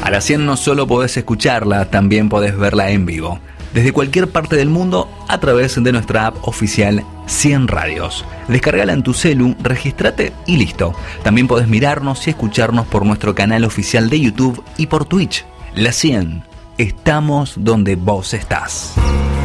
A la 100 no solo podés escucharla, también podés verla en vivo, desde cualquier parte del mundo a través de nuestra app oficial 100 Radios. Descargala en tu celu, registrate y listo. También podés mirarnos y escucharnos por nuestro canal oficial de YouTube y por Twitch. La 100, estamos donde vos estás.